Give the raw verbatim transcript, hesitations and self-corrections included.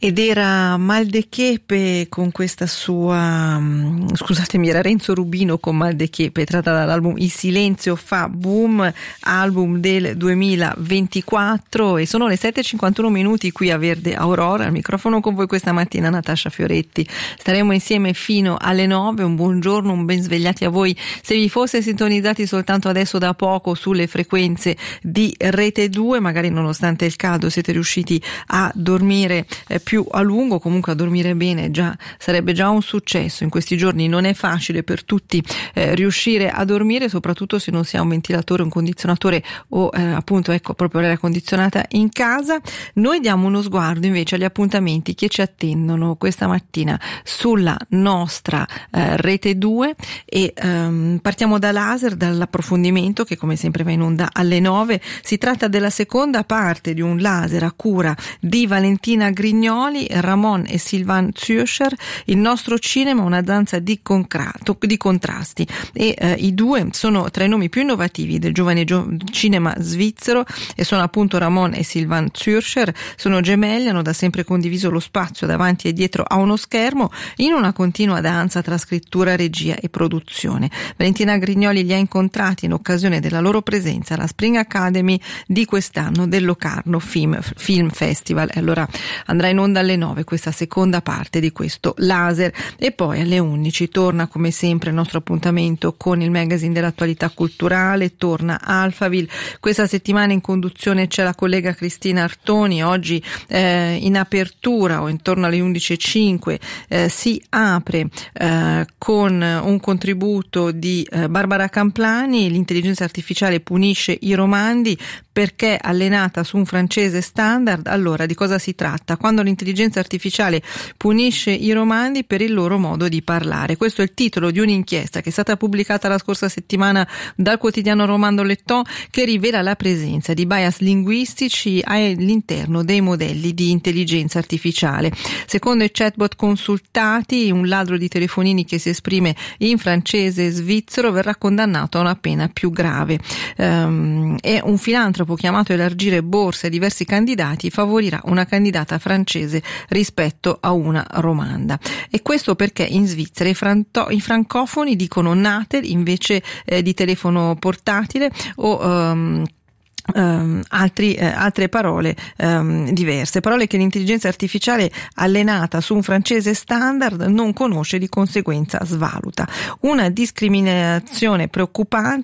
Ed era Mal de Chepe con questa sua, scusatemi, era Renzo Rubino con Mal de Chepe, tratta dall'album Il silenzio fa boom, album del duemilaventiquattro, e sono le sette e cinquantuno minuti qui a Verde Aurora. Al microfono con voi questa mattina Natascia Fioretti. Staremo insieme fino alle nove. Un buongiorno, un ben svegliati a voi. Se vi foste sintonizzati soltanto adesso da poco sulle frequenze di Rete due, magari nonostante il caldo siete riusciti a dormire eh, più più a lungo, comunque a dormire bene già sarebbe già un successo. In questi giorni non è facile per tutti eh, riuscire a dormire, soprattutto se non si ha un ventilatore, un condizionatore o eh, appunto ecco proprio l'aria condizionata in casa. Noi diamo uno sguardo invece agli appuntamenti che ci attendono questa mattina sulla nostra eh, Rete due e ehm, partiamo da laser, dall'approfondimento che come sempre va in onda alle nove. Si tratta della seconda parte di un laser a cura di Valentina Grignoli, Ramon e Sylvain Zürcher. Il nostro cinema, una danza di, concrato, di contrasti, e eh, i due sono tra i nomi più innovativi del giovane gio- cinema svizzero e sono appunto Ramon e Sylvain Zürcher. Sono gemelli, hanno da sempre condiviso lo spazio davanti e dietro a uno schermo in una continua danza tra scrittura, regia e produzione. Valentina Grignoli li ha incontrati in occasione della loro presenza alla Spring Academy di quest'anno del Locarno Film, Film Festival. E allora andrà in onda alle nove questa seconda parte di questo laser, e poi alle undici torna come sempre il nostro appuntamento con il magazine dell'attualità culturale, torna Alphaville. Questa settimana in conduzione c'è la collega Cristina Artoni. Oggi eh, in apertura o intorno alle undici e cinque eh, si apre eh, con un contributo di eh, Barbara Camplani. L'intelligenza artificiale punisce i romandi perché allenata su un francese standard. Allora, di cosa si tratta? Quando l'intelligenza artificiale punisce i romandi per il loro modo di parlare. Questo è il titolo di un'inchiesta che è stata pubblicata la scorsa settimana dal quotidiano Romando Letton, che rivela la presenza di bias linguistici all'interno dei modelli di intelligenza artificiale. Secondo i chatbot consultati, un ladro di telefonini che si esprime in francese svizzero verrà condannato a una pena più grave. Um, è un filantropo chiamato a elargire borse a diversi candidati, favorirà una candidata francese rispetto a una romanda. E questo perché in Svizzera i, franto- i francofoni dicono Natel invece eh, di telefono portatile o um, Um, altri, eh, altre parole um, diverse, parole che l'intelligenza artificiale allenata su un francese standard non conosce, di conseguenza svaluta. Una discriminazione preoccupante